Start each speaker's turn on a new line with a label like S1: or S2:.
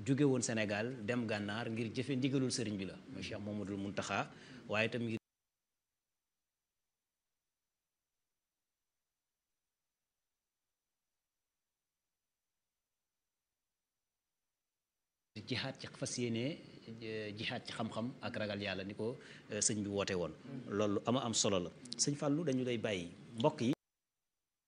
S1: jóge woon Sénégal dem gànnaar ngir jëfe ndigalul sëriñ bi la mooy Cheikh Mamadou Mountakha waaye itam ngir jihaat ci fas yéene jihaat ci xam-xam ak ragal yàlla ni ko sëñ bi woote woon loolu ama am solo la sëñ Fallou dañu lay bàyyi mbokk yi